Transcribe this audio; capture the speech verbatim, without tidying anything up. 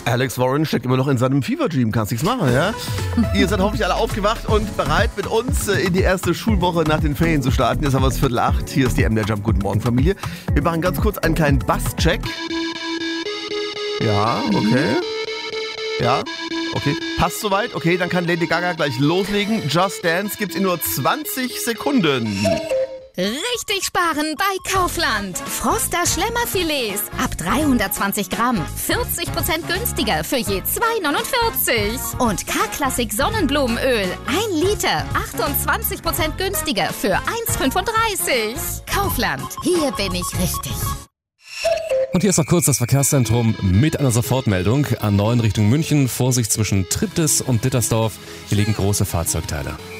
Alex Warren steckt immer noch in seinem Fever-Dream, kannst nichts machen, ja? Ihr seid hoffentlich alle aufgewacht und bereit, mit uns in die erste Schulwoche nach den Ferien zu starten. Jetzt haben wir es Viertel acht. Hier ist die M D R Jump. Guten Morgen, Familie. Wir machen ganz kurz einen kleinen Bass-Check. Ja, okay. Ja, okay. Passt soweit? Okay, dann kann Lady Gaga gleich loslegen. Just Dance gibt's in nur zwanzig Sekunden. Richtig sparen bei Kaufland. Froster Schlemmerfilets ab dreihundertzwanzig Gramm. vierzig Prozent günstiger für je zwei neunundvierzig. Und K-Klassik Sonnenblumenöl. ein Liter. achtundzwanzig Prozent günstiger für eins fünfunddreißig. Kaufland. Hier bin ich richtig. Und hier ist noch kurz das Verkehrszentrum mit einer Sofortmeldung. A neun Richtung München. Vorsicht zwischen Triptis und Dittersdorf. Hier liegen große Fahrzeugteile.